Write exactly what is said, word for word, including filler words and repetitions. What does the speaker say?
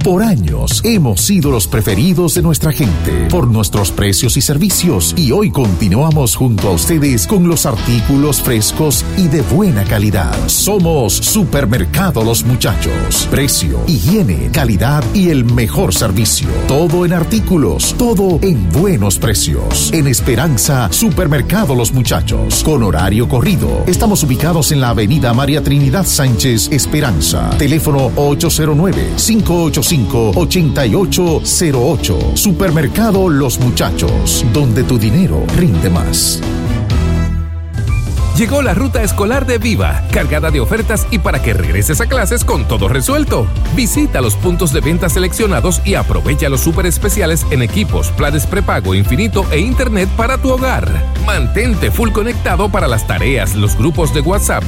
Por años hemos sido los preferidos de nuestra gente por nuestros precios y servicios, y hoy continuamos junto a ustedes con los artículos frescos y de buena calidad. Somos Supermercado Los Muchachos. Precio, higiene, calidad y el mejor servicio. Todo en artículos, todo en buenos precios. En Esperanza, Supermercado Los Muchachos, con horario corrido. Estamos ubicados en la avenida María Trinidad Sánchez, Esperanza. Teléfono ocho cero nueve, cinco ocho cinco, ocho ocho cero ocho. Supermercado Los Muchachos, donde tu dinero rinde más. Llegó la ruta escolar de Viva, cargada de ofertas y para que regreses a clases con todo resuelto. Visita los puntos de venta seleccionados y aprovecha los súper especiales en equipos, planes prepago infinito e internet para tu hogar. Mantente full conectado para las tareas, los grupos de WhatsApp,